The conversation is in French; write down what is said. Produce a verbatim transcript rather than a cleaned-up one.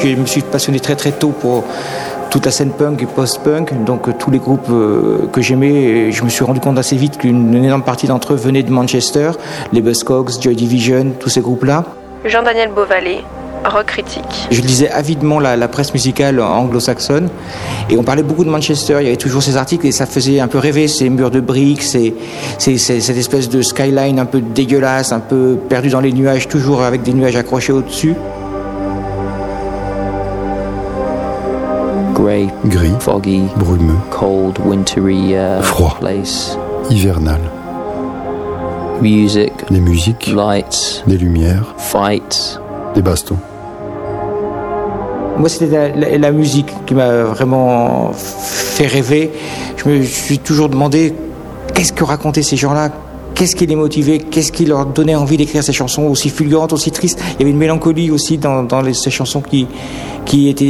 que je me suis passionné très très tôt pour toute la scène punk et post-punk, donc euh, tous les groupes euh, que j'aimais, je me suis rendu compte assez vite qu'une énorme partie d'entre eux venaient de Manchester, les Buzzcocks, Joy Division, tous ces groupes-là. Jean-Daniel Beauvalet, rock critique. Je lisais avidement la, la presse musicale anglo-saxonne et on parlait beaucoup de Manchester, il y avait toujours ces articles et ça faisait un peu rêver, ces murs de briques, ces, ces, ces, cette espèce de skyline un peu dégueulasse, un peu perdu dans les nuages, toujours avec des nuages accrochés au-dessus. Grey, Gris, foggy, brumeux, cold, wintry uh, froid, place. hivernal. Music, Les musiques, lights, des lumières, fights. des bastons. Moi, c'était la, la, la musique qui m'a vraiment fait rêver. Je me suis toujours demandé qu'est-ce que racontaient ces gens-là, qu'est-ce qui les motivait, qu'est-ce qui leur donnait envie d'écrire ces chansons aussi fulgurantes, aussi tristes. Il y avait une mélancolie aussi dans, dans les, ces chansons qui, qui étaient